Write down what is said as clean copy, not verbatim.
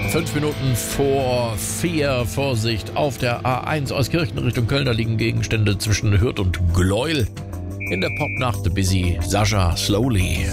5 Minuten vor 4, Vorsicht, auf der A1 aus Kirchen Richtung Köln, da liegen Gegenstände zwischen Hürth und Gleuel. In der Popnacht The Busy, Sascha, Slowly.